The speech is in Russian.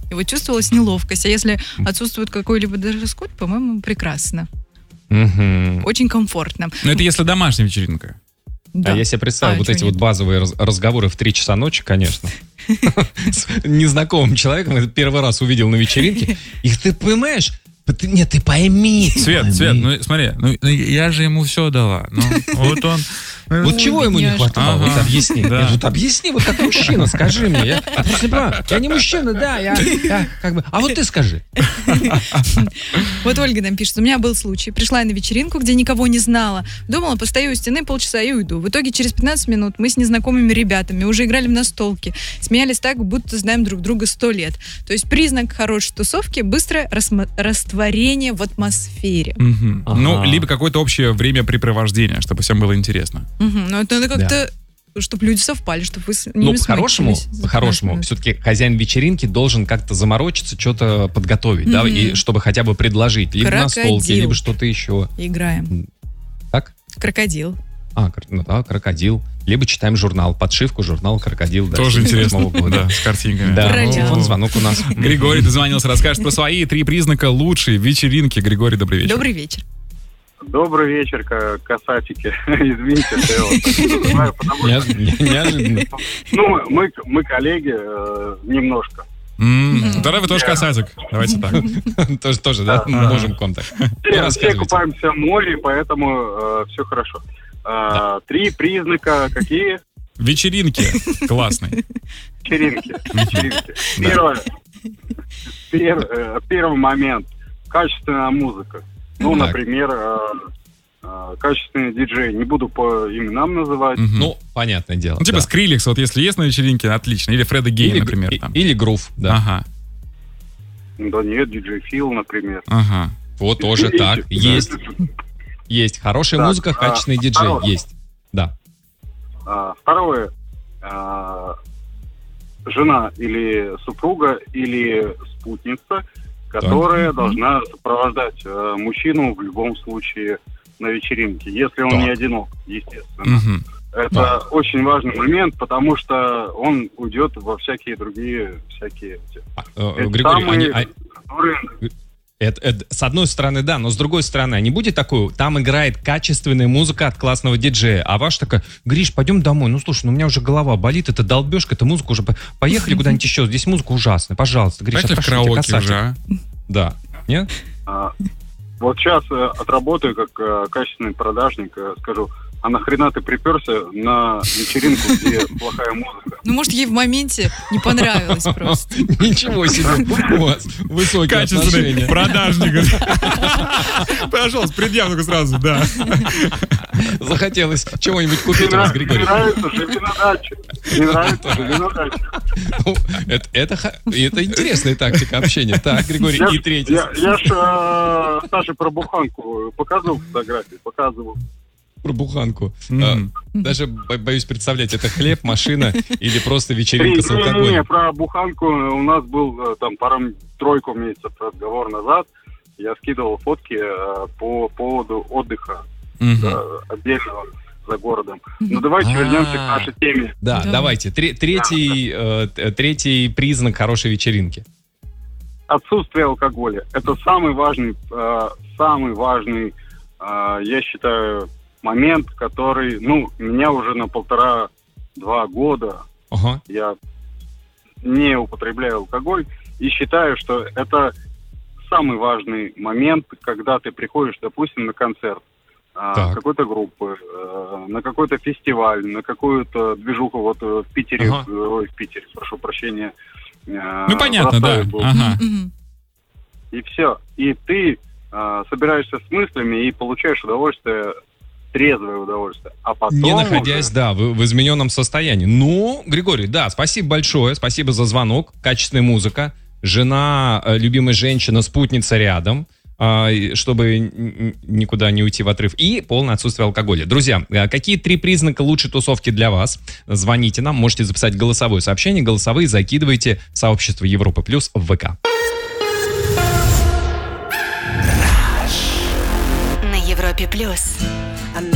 И вот чувствовалась неловкость. А если отсутствует какой-либо дресс-код, по-моему, прекрасно. Очень комфортно. Но это если домашняя вечеринка. Да. А я себе представил эти вот базовые разговоры в 3 часа ночи, конечно. С незнакомым человеком, первый раз увидел на вечеринке. И ты понимаешь... Нет, ты пойми. Свет, ну смотри, я же ему все дала. Вот он... Вот чего ему не хватало? Вот объясни. Вот объясни, вот как мужчина, скажи мне. Я не мужчина, да, я как бы... А вот ты скажи. Вот Ольга нам пишет. У меня был случай. Пришла я на вечеринку, где никого не знала. Думала, постою у стены полчаса и уйду. В итоге через 15 минут мы с незнакомыми ребятами уже играли в настолки. Смеялись так, будто знаем друг друга 100 лет. То есть признак хорошей тусовки — быстрое растворение в атмосфере. Ну, либо какое-то общее времяпрепровождение, чтобы всем было интересно. Но это надо как-то, чтобы люди совпали, чтобы вы с ними по-хорошему, все-таки хозяин вечеринки должен как-то заморочиться, что-то подготовить, да, и чтобы хотя бы предложить, либо настолки, либо что-то еще. Играем. Так? Крокодил. Крокодил. Либо читаем журнал, подшивку, журнал «Крокодил». Тоже интересно, да, с картинками. Да, телефон-звонок у нас. Григорий дозвонился, расскажет про свои 3 признака лучшей вечеринки. Григорий, добрый вечер. Добрый вечер. Добрый вечер, касатики. Извините, что я вас неожиданно. Ну, мы коллеги немножко. Тогда вы тоже касатик. Давайте так. Тоже, да? Можем контакт. Все купаемся в море, поэтому все хорошо. 3 признака какие? Вечеринки. Классные. Вечеринки. Первый момент. Качественная музыка. Ну, например, качественный диджей. Не буду по именам называть. Ну, понятное дело. Ну, типа Скриллекс, вот если есть на вечеринке, отлично. Или Фреда Гей, например. Или Грув, да. Ага. Да нет, диджей Фил, например. Ага. Вот тоже так. Есть. Хорошая музыка, качественный диджей. Есть. Да. Второе. Жена или супруга, или спутница, которая должна сопровождать мужчину в любом случае на вечеринке, если он не одинок, естественно. Это очень важный момент, потому что он уйдет во всякие другие Григорий, это, с одной стороны, да, но с другой стороны, не будет такой, там играет качественная музыка от классного диджея, а ваш такая: Гриш, пойдем домой, ну слушай, у меня уже голова болит, это долбежка, это музыка уже, поехали куда-нибудь еще, здесь музыка ужасная, пожалуйста, Гриш, прошу тебя, касатик. Да, нет? Вот сейчас отработаю как качественный продажник, скажу: а нахрена ты приперся на вечеринку, где плохая музыка? Ну, может, ей в моменте не понравилось просто. Ничего себе, у вас высокие отношения. Продажник. Пожалуйста, предъявку сразу, да. Захотелось чего-нибудь купить у вас, Григорий. Не нравится, живи на даче. Не нравится, живи на даче. Это интересная тактика общения. Так, Григорий, и третий. Я ж Саше про буханку показывал фотографии, Про буханку. Даже боюсь представлять, это хлеб, машина или просто вечеринка с алкоголем? Не, про буханку у нас был там пару-тройку месяцев разговор назад. Я скидывал фотки по поводу отдыха отдельного за городом. Ну, давайте вернемся к нашей теме. Да, давайте. Третий признак хорошей вечеринки. Отсутствие алкоголя. Это самый важный, я считаю, момент, который, меня уже на 1,5-2 года я не употребляю алкоголь и считаю, что это самый важный момент, когда ты приходишь, допустим, на концерт какой-то группы, на какой-то фестиваль, на какую-то движуху вот в Питере, прошу прощения. Понятно, да. И все. И ты собираешься с мыслями и получаешь удовольствие, трезвое удовольствие. А потом не находясь, в измененном состоянии. Ну, Григорий, да, спасибо большое, спасибо за звонок, качественная музыка, жена, любимая женщина, спутница рядом, чтобы никуда не уйти в отрыв, и полное отсутствие алкоголя. Друзья, какие 3 признака лучшей тусовки для вас? Звоните нам, можете записать голосовое сообщение, голосовые закидывайте в сообщество Европа Плюс в ВК. На Европе Плюс.